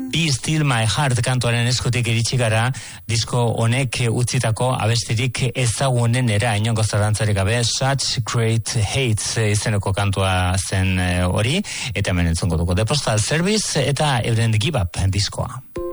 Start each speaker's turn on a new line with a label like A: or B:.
A: Be Still My Heart kantuaren eskutik iritsi gara, disko honek utzitako abestirik ezagunenera, inongo zalantzarik gabe, Such Great Hate izeneko kantua zen hori, eta hemen entzungo dugu The Postal Service eta euren Give Up diskoa.